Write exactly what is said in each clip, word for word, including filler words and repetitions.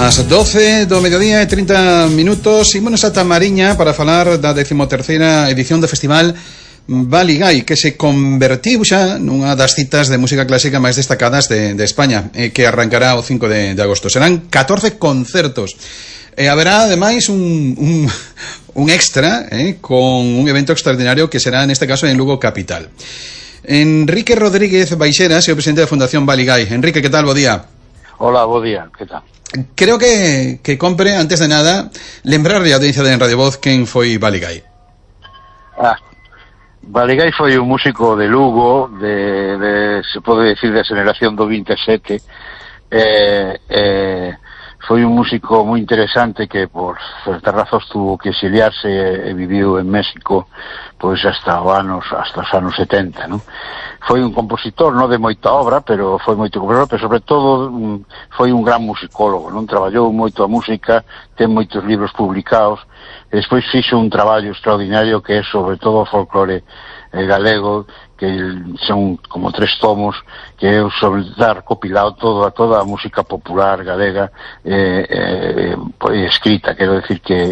As doce do mediodía e trinta minutos imos ata Mariña para falar da decimoterceira edición do Festival Baligái, que se convertiu xa nunha das citas de música clásica máis destacadas de, de España, eh, que arrancará o cinco de, de agosto. Serán catorce concertos. E haberá, ademais, un, un, un extra eh, con un evento extraordinario que será, neste caso, en Lugo Capital. Enrique Rodríguez Baixeras é o presidente da Fundación Baligái. Enrique, que tal? Bo día. Hola, bo día, que tal? Creo que, que compre, antes de nada, lembrarle a audiencia de Radio Voz quen foi Baligái. Ah, Baligái foi un músico de Lugo, de, de se pode decir, de generación do vinte e sete. Eh, eh, foi un músico moi interesante que por certas razóns tuvo que exiliarse e, e viviu en México pois hasta os anos hasta os anos setenta, non? Foi un compositor, non de moita obra, pero foi moito compositor, pero sobre todo um, foi un gran musicólogo, non? Traballou moito a música, ten moitos libros publicados, e despois fixo un traballo extraordinario que é sobre todo o folclore eh, galego, que son como tres tomos, que é sobre dar copilado todo a toda a música popular galega eh, eh, escrita, quero decir que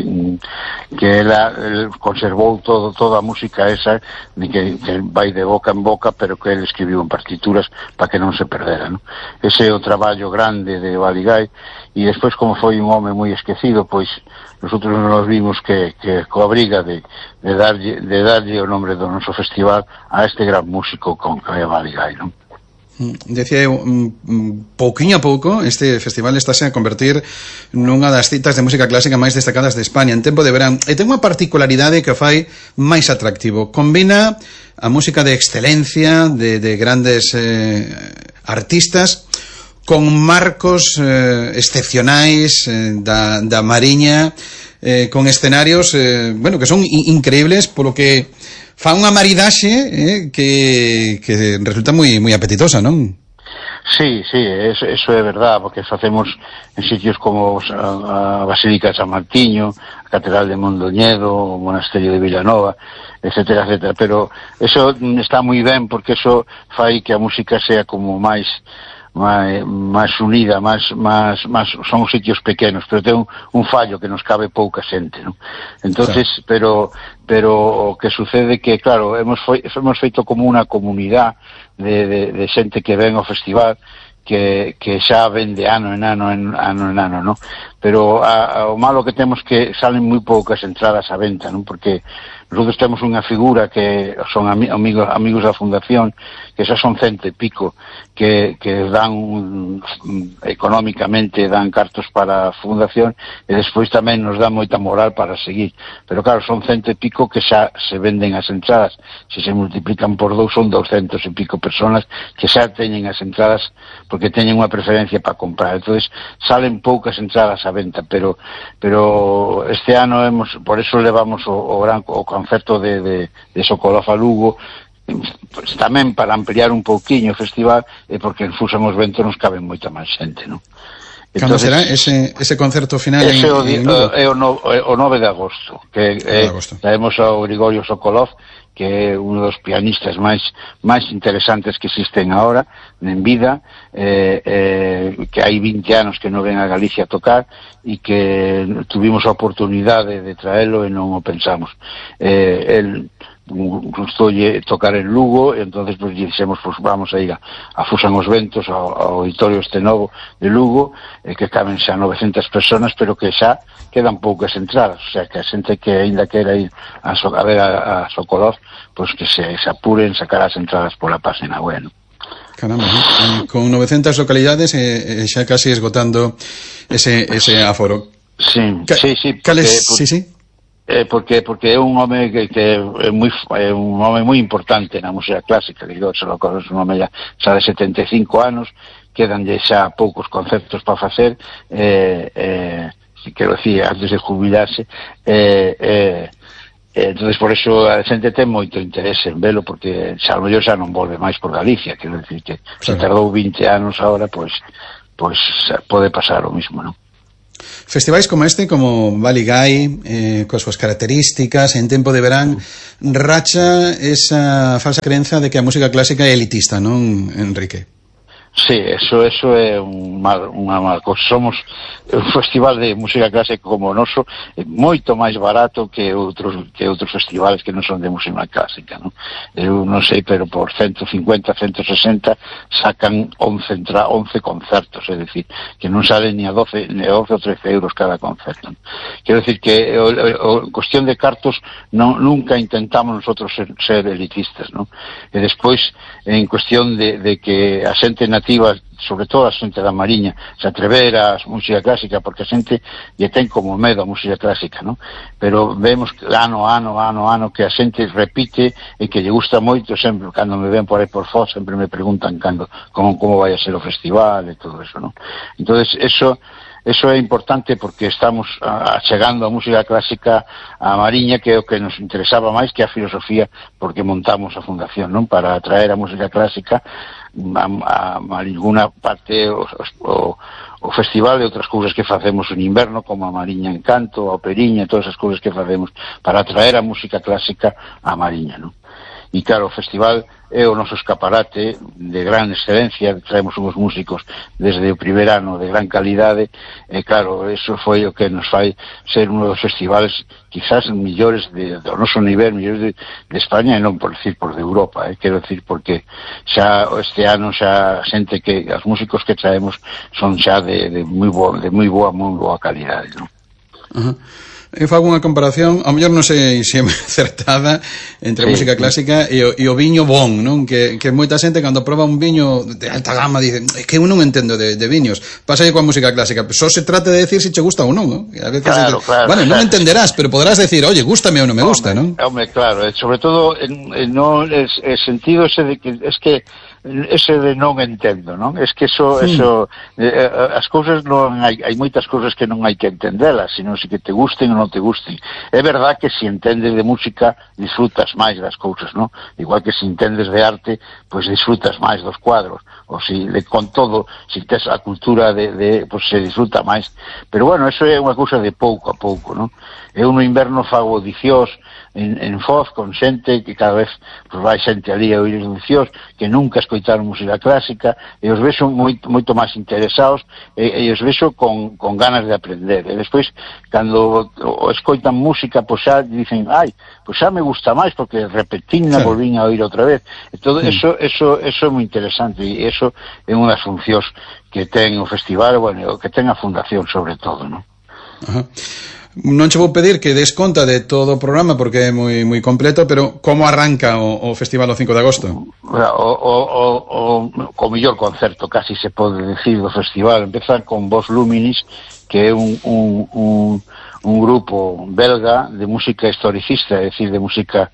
que ela conservou todo, toda a música esa que, que vai de boca en boca, pero que ele escribiu en partituras para que non se perdera, non? Ese é o traballo grande de Baligái. E despois, como foi un home moi esquecido, pois nosotros nos vimos que, que coa briga de, de, darlle, de darlle o nombre do noso festival a este gran músico con que é Baligái, non? Decía eu, pouquinho a pouco este festival estáse a convertir nunha das citas de música clásica máis destacadas de España en tempo de verán, e ten unha particularidade que o fai máis atractivo. Combina a música de excelencia de, de grandes eh, artistas con marcos eh, excepcionais eh, da, da Mariña, eh, con escenarios eh, bueno, que son increíbles, polo que fa unha maridaxe eh, que, que resulta moi moi apetitosa, non? Sí, sí, eso, eso é verdad, porque facemos en sitios como a, a Basílica de San Martiño, a Catedral de Mondoñedo, o Monasterio de Villanova, etcétera, etcétera, pero eso está moi ben, porque eso fai que a música sea como máis máis, máis unida, máis, máis, máis, son sitios pequenos, pero ten un, un fallo que nos cabe pouca xente, non? Entonces, sí. pero pero o que sucede que, claro, hemos, foi, hemos feito como unha comunidade de, de, de xente que ven ao festival, que, que xa ven de ano en ano en ano en ano, non? Pero a, a, o malo que temos que salen moi poucas entradas á venta, non? Porque nosotros temos unha figura que son ami, amigos, amigos da Fundación, que xa son cento e pico, que, que dan un, económicamente dan cartos para a Fundación, e despois tamén nos dan moita moral para seguir. Pero claro, son cento e pico que xa se venden as entradas. Se se multiplican por dous son douscentos e pico personas que xa teñen as entradas porque teñen unha preferencia para comprar. Entonces salen poucas entradas á venta, pero pero este ano hemos, por eso levamos o, o gran o concerto de, de, de Sokolov a Lugo, pues, tamén para ampliar un pouquiño o festival, e porque en Fusan os ventos nos caben moita máis xente, non? Cando será ese, ese concerto final ese en, o, en Lugo? É o, no, o nove de agosto, que é, traemos ao Grigorio Sokolov, que é un dos pianistas máis máis interesantes que existen agora en vida, eh, eh, que hai vinte anos que non ven a Galicia a tocar, e que tuvimos a oportunidade de traelo e non o pensamos. Eh, el gustoulle tocar en Lugo, e entonces pues dixemos, pues vamos a ir a, a Fusan os Ventos, ao, ao auditorio este novo de Lugo, eh, que caben xa novecentas personas, pero que xa quedan poucas entradas, o sea que a xente que ainda quera ir a, so, a ver a, a Sokolov, pues que se, se apuren sacar as entradas pola página web. Caramba, ¿no? Con novecentas localidades e eh, xa casi esgotando ese, ese aforo. Sí, Ca sí, sí. Porque, es, pues, sí, sí. Eh, porque porque é un home que, que é moi é un home moi importante na música clásica, que se lo conoce, un home ya xa de setenta e cinco anos, quedanlle xa poucos concertos para facer, eh, eh, si quero decir, antes de jubilarse, eh, eh, entonces por eso a xente ten moito interese en velo, porque xa o mellor xa non volve máis por Galicia, quero decir que se tardou vinte anos agora, pois pois pode pasar o mismo, non? Festivais como este, como Baligái, eh, coas súas características, en tempo de verán, racha esa falsa creenza de que a música clásica é elitista, non, Enrique? Sí, eso eso é un mal, unha mal cosa. Somos un festival de música clásica como o noso, é moito máis barato que outros que outros festivales que non son de música clásica, non? Eu non sei, pero por ciento cincuenta, ciento sesenta sacan once entra, once concertos, é dicir, que non salen ni a doce, ni a doce ou trece euros cada concerto, non? Quero dicir que o, o, o cuestión de cartos non, nunca intentamos nosotros ser, ser elitistas, non? E despois, en cuestión de, de que a xente nativa, sobre todo a xente da Mariña, se atrevera a música clásica, porque a xente lle ten como medo a música clásica, non? Pero vemos ano, ano, ano, ano que a xente repite e que lle gusta moito. Sempre, cando me ven por aí por Foz, sempre me preguntan cando, como, como vai a ser o festival e todo eso, non? Entonces, eso Eso é importante porque estamos achegando a música clásica a Mariña, que é o que nos interesaba máis que a filosofía, porque montamos a fundación, non? Para atraer a música clásica a, a, a ninguna parte o, o, o festival e outras cousas que facemos en inverno, como a Mariña Encanto, a Operiña, todas as cousas que facemos para atraer a música clásica a Mariña, non? E claro, o festival é o noso escaparate de gran excelencia, traemos uns músicos desde o primer ano de gran calidade, e claro, eso foi o que nos fai ser un dos festivales quizás millores de, do noso nivel, millores de, de España, e non por decir por de Europa, eh, quero decir porque xa este ano xa xente que os músicos que traemos son xa de, de moi boa, de moi boa, moi boa calidade, non? Uh-huh. Eu fago unha comparación, ao mellor non sei se é acertada, entre a sí, música clásica e o, e o viño bon, non? Que, que moita xente cando proba un viño de alta gama dice, é que eu non entendo de, de viños. Pasa aí coa música clásica, só se trata de decir se che gusta ou non, non? A veces claro, se... claro, bueno, claro. non entenderás, pero poderás decir, oye, gústame ou non me gusta, non? Home, claro, sobre todo en, en, no, es, es sentido ese de que, es que ese de non entendo, non? Es que eso, sí. eso eh, as cousas non hai, hai moitas cousas que non hai que entendelas, sino se que te gusten ou non te gusten. É verdad que se entendes de música disfrutas máis das cousas, non? Igual que se entendes de arte, pois pues disfrutas máis dos cuadros, ou si le, con todo, se tes a cultura de, de pois pues se disfruta máis. Pero bueno, eso é unha cousa de pouco a pouco, non? Eu no inverno fago audicións en, en Foz con xente que cada vez pues, vai xente ali a oír audicións que nunca escoitaron música clásica, e os vexo moito, moito máis interesados, e, e os vexo con, con ganas de aprender. E despois, cando o, escoitan música, pois xa dicen, ai, pois xa me gusta máis, porque repetín-na, sí. volvín a oír outra vez. E todo sí. eso, eso, eso é moi interesante, e eso é unha das funcións que ten o festival, bueno, que ten a fundación sobre todo, non? Ajá. Non che vou pedir que des conta de todo o programa porque é moi moi completo, pero como arranca o, o festival o cinco de agosto? O, o, o, o, o mellor concerto, casi se pode decir, do festival. Empezar con Voz Luminis, que é un, un, un, un grupo belga de música historicista, é dicir, de música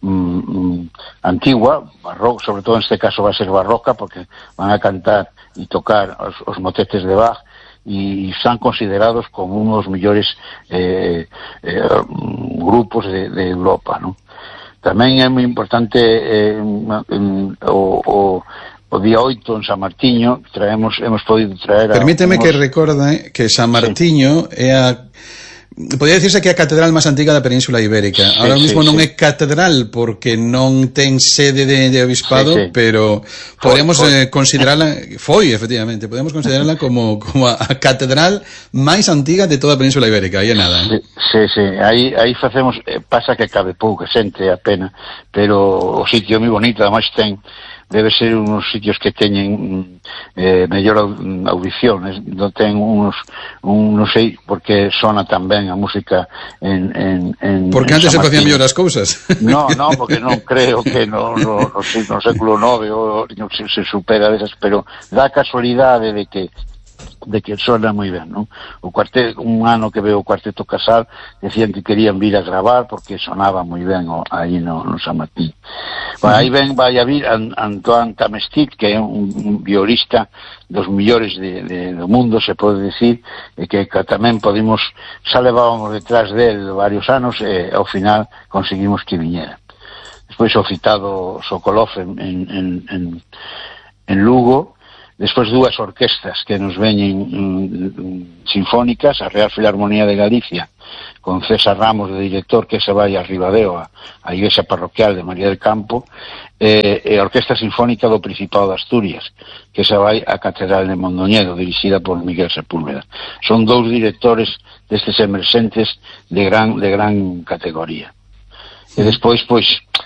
mm, antigua, barroca, sobre todo en este caso va a ser barroca, porque van a cantar e tocar os, os motetes de Bach, e están considerados como unos mellores eh, eh, grupos de, de Europa, ¿no? Tamén é moi importante eh, en, o, o, o día oito en San Martiño traemos, hemos podido traer a... Permíteme unos... que recorde que San Martiño sí. é a... podría decirse que é a catedral máis antiga da Península Ibérica. Sí, ahora mismo sí, non sí. é catedral porque non ten sede de, de obispado, sí, sí. pero podemos eh, considerarla, foi efectivamente, podemos considerarla como, como a, a catedral máis antiga de toda a Península Ibérica, aí é nada. Sí, sí, sí. Aí, aí facemos, eh, pasa que cabe pouca xente, a pena, pero o sitio é moi bonito, ademais ten debe ser unos sitios que teñen eh, mellor audición, non ten unos, un, non sei porque sona tan ben a música en, en, en porque en antes se facían mellor as cousas. No, no, porque non creo que no, no, no, no século nove o, no, se, se supera desas, pero dá casualidade de que de que sona moi ben, non? O cuarteto, un ano que veo o Cuarteto Casal, decían que querían vir a gravar porque sonaba moi ben o, aí no, no San Martín. Bueno, aí ven, vai a vir Antoine Tamestit, que é un, un violista dos millores de, de, do mundo, se pode decir, e que, que tamén podimos, xa levábamos detrás del varios anos, e ao final conseguimos que viñera. Despois o citado Sokolov en, en, en, en, en Lugo, despois dúas orquestas que nos veñen mm, sinfónicas, a Real Filarmonía de Galicia con César Ramos de director, que se vai a Ribadeo, a, a igrexa parroquial de María del Campo, e, e a Orquesta Sinfónica do Principado de Asturias, que se vai a Catedral de Mondoñedo, dirixida por Miguel Sepúlveda. Son dous directores destes emerxentes de gran, de gran categoría. E despois, pois,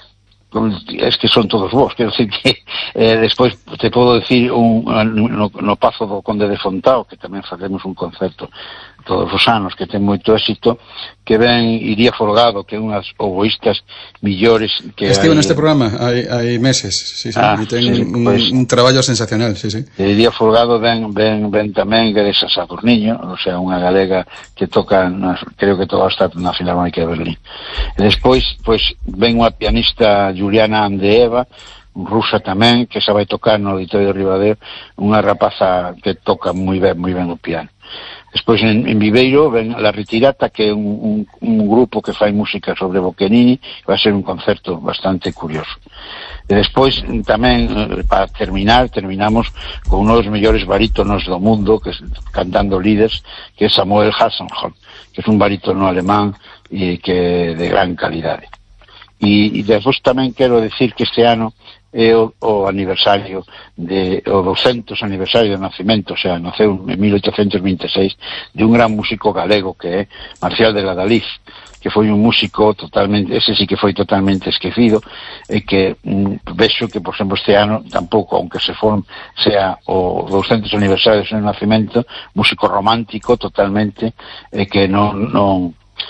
es que son todos vos, quero decir que eh, despois te podo decir un, no, no Pazo do Conde de Fontao, que tamén facemos un concerto todos os anos, que ten moito éxito, que ven Iría Folgado, que é unhas oboístas millores que estive hai... neste programa hai, hai meses, sí, sí, ah, e ten sí, un, pues, un traballo sensacional, sí, sí. Iría Folgado ven, ven, ven tamén Gresa Sadurniño, o sea, unha galega que toca, nas, creo que toda está na Filarmónica de Berlín. E despois, pois, ven unha pianista Juliana Andeeva, rusa tamén, que se vai tocar no Auditorio de Ribadeo, unha rapaza que toca moi ben, moi ben o piano. Despois en, en Viveiro ven La Ritirata, que é un, un, un grupo que fai música sobre Boccherini, vai ser un concerto bastante curioso. E despois tamén, para terminar, terminamos con un dos mellores barítonos do mundo, que cantando líderes, que é Samuel Hasselhoff, que é un barítono alemán e que de gran calidade. E, e despois tamén quero decir que este ano é o, o aniversario de, o ducentos aniversario do nacimento, o sea, naceu en mil oitocentos vinte e seis, de un gran músico galego que é Marcial de la Daliz, que foi un músico totalmente, ese sí que foi totalmente esquecido, e que mm, vexo que, por exemplo, este ano tampouco, aunque se form, sea o ducentos aniversario do seu nacimento, músico romántico totalmente, e que non, non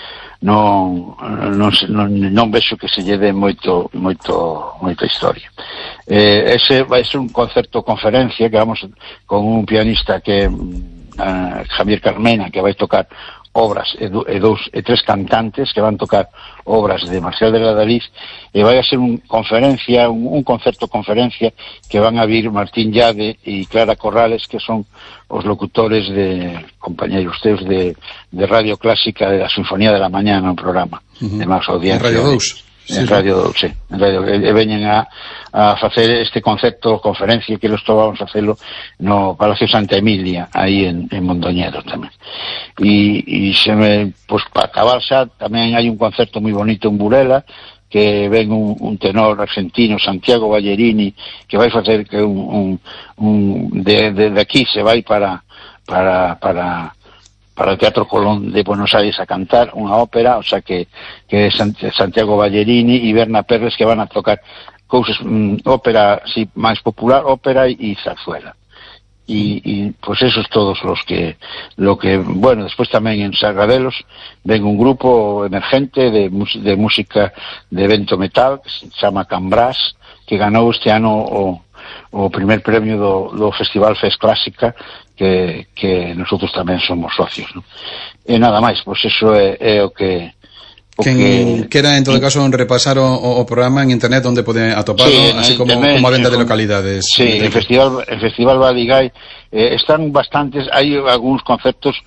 non, non, non, non vexo que se lle dé moito, moito, moita historia. Eh, ese vai ser un concerto conferencia que vamos con un pianista que uh, Javier Carmena, que vai tocar obras e, do, e, dos, e tres cantantes que van tocar obras de Marcial de la Daliz, e vai a ser un conferencia, un, un concerto conferencia que van a vir Martín Llade e Clara Corrales, que son os locutores de compañeros teus de, de Radio Clásica de la Sinfonía de la Mañá no programa, uh-huh. de máis audiencia. En Radio dous. En sí, Radio dous, sí. En Radio, e, e veñen a, a facer este concerto conferencia que los vamos a facelo no Palacio Santa Emilia, aí en, en Mondoñedo tamén. E, e se me, pois, para acabar xa, tamén hai un concerto moi bonito en Burela, que ven un, un tenor argentino, Santiago Ballerini, que vai facer que un, un, un de, de, de aquí se vai para para para para el Teatro Colón de Buenos Aires a cantar unha ópera, o sea que que Santiago Ballerini e Berna Perles, que van a tocar cousas, mm, ópera sí, máis popular, ópera e zarzuela. Y, y pues esos todos los que lo que bueno, después tamén en Sargadelos ven un grupo emergente de, de música de evento metal que se chama Cambrás, que ganou este ano o, o primer premio do, do Festival Fest Clásica, que, que nosotros tamén somos socios, ¿no? E nada máis, pois pues eso é, é o que Quen quera, en todo caso, repasar o, o programa en internet onde pode atoparlo, sí, así como, internet, como a venda de localidades. Sí, en Festival, en Festival Badigay eh, están bastantes, hai algúns conceptos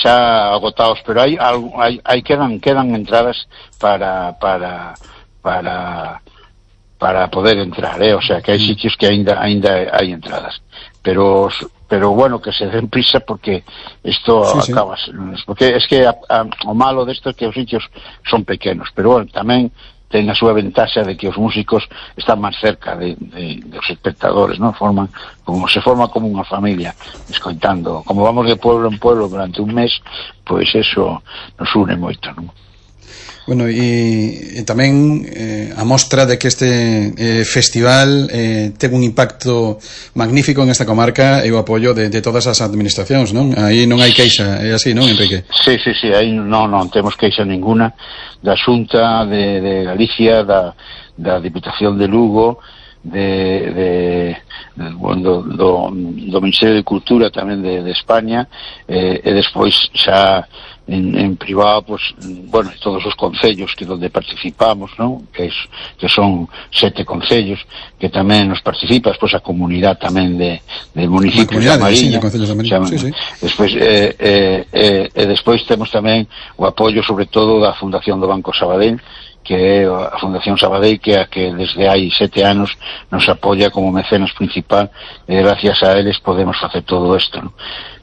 xa agotados, pero hai, hai, hai quedan, quedan entradas para para para para poder entrar, eh? O sea, que hai sitios que ainda ainda hai entradas. Pero pero bueno, que se den prisa porque esto sí, acaba sí. Porque es que a, a, o malo desto é que os sitios son pequenos, pero bueno, tamén ten a súa ventaxa de que os músicos están máis cerca de, de, de os espectadores, ¿no? Forman, como se forma como unha familia escoitando, como vamos de pueblo en pueblo durante un mes, pois pues eso nos une moito, ¿no? Bueno, e, e tamén eh, a mostra de que este eh, festival eh, ten un impacto magnífico en esta comarca e o apoio de, de todas as administracións, non? Aí non hai queixa, é así, non, Enrique? Sí, sí, sí, aí non, non temos queixa ninguna da Xunta de, de Galicia, da, da Diputación de Lugo, de, de, de bueno, do, do Ministerio de Cultura tamén de, de España, eh, e despois xa En, en privado, pues, bueno, todos os concellos que donde participamos, ¿no? Que, es, que son sete concellos que tamén nos participas, pues a comunidade tamén de, de municipios de Mariña, sí, sí. Despois eh, eh, eh, e despois temos tamén o apoio sobre todo da Fundación do Banco Sabadell, que é a Fundación Sabadell, que é a que desde hai sete anos nos apoia como mecenas principal, e gracias a eles podemos facer todo isto, ¿no?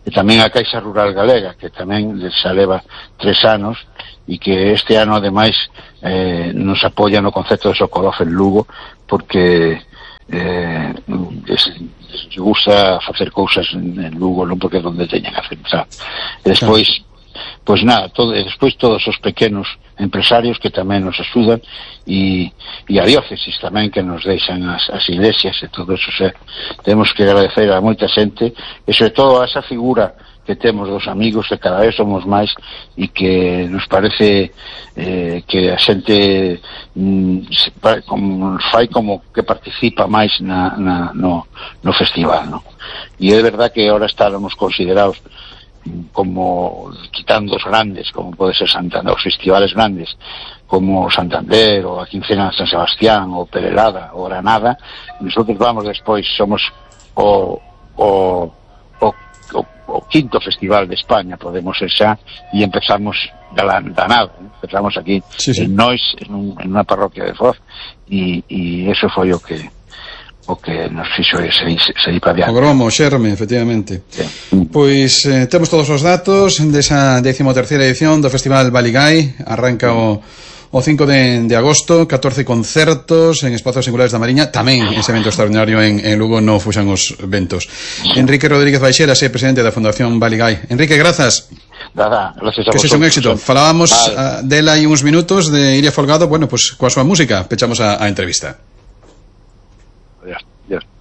e tamén a Caixa Rural Galega, que tamén xa leva tres anos, e que este ano, ademais, eh, nos apoia no concepto de Socorrof en Lugo, porque eh, es, es, gusta facer cousas en, en Lugo, non porque é onde teñan a hacer, xa. E despois, pois nada, todo, e despois todos os pequenos empresarios que tamén nos axudan, e, e a diócesis tamén, que nos deixan as, as iglesias e todo eso. O sea, temos que agradecer a moita xente, e sobre todo a esa figura que temos dos amigos, que cada vez somos máis, e que nos parece eh, que a xente mm, se, como, fai como que participa máis na, na, no, no festival, no? E é verdad que ahora estamos considerados como, quitando os grandes, como pode ser Santander, os festivales grandes, como Santander, ou a Quincena de San Sebastián, ou Perelada, ou Granada. Nosotros vamos despois, somos o, o, o, o, o quinto festival de España, podemos ser xa, e empezamos da, da nada, ¿eh? Empezamos aquí sí, sí. en Nois, en, un, en unha parroquia de Foz, e, e eso foi o que o que nos fixo seguir, seguir para adiante. O gromo, o xerme, efectivamente. Sí. Pois eh, temos todos os datos desa décimo terceira edición do Festival Baligái. Arranca o, o cinco de, de agosto, catorce concertos en espazos singulares da Mariña, tamén ese evento extraordinario en, en Lugo, no fuxan os ventos. Sí. Enrique Rodríguez Baixeras, é presidente da Fundación Baligái. Enrique, grazas. Nada, gracias a que vosotros. Que sexa un éxito. Falábamos vale. uh, dela aí uns minutos, de Iria Folgado, bueno, pues coa súa música, pechamos a, a entrevista. Yes, yes.